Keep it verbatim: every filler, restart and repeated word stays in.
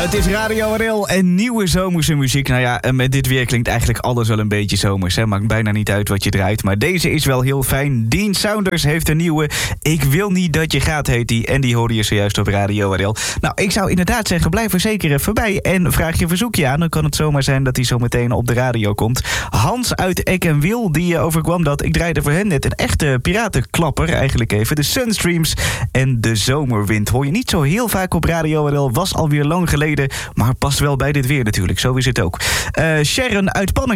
Het is Radio R L en nieuwe zomerse muziek. Nou ja, met dit weer klinkt eigenlijk alles wel een beetje zomers. Hè? Maakt bijna niet uit wat je draait. Maar deze is wel heel fijn. Dean Saunders heeft een nieuwe. Ik wil niet dat je gaat, heet die. En die hoorde je zojuist op Radio R L. Nou, ik zou inderdaad zeggen, blijf er zeker even bij. En vraag je verzoekje aan. Dan kan het zomaar zijn dat hij zo meteen op de radio komt. Hans uit Eck en Wiel, die overkwam dat. Ik draaide voor hen net een echte piratenklapper. Eigenlijk even de Sunstreams en de zomerwind. Hoor je niet zo heel vaak op Radio R L. Was alweer lang geleden. Maar past wel bij dit weer natuurlijk. Zo is het ook. Uh, Sharon uit Pannen.